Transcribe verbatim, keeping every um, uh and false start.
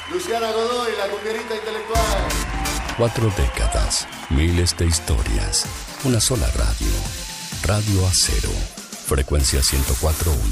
Luciana Godoy, la cumbierita intelectual. Cuatro décadas, miles de historias, una sola radio. Radio Acero, frecuencia ciento cuatro punto uno.